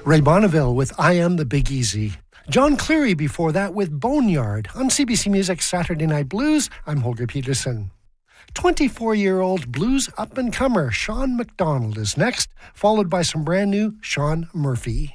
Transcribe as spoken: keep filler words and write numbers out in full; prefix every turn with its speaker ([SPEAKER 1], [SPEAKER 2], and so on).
[SPEAKER 1] Ray Bonneville with I Am the Big Easy. John Cleary before that with Boneyard. On C B C Music Saturday Night Blues, I'm Holger Peterson. twenty-four-year-old blues up-and-comer Sean McDonald is next, followed by some brand new Sean Murphy.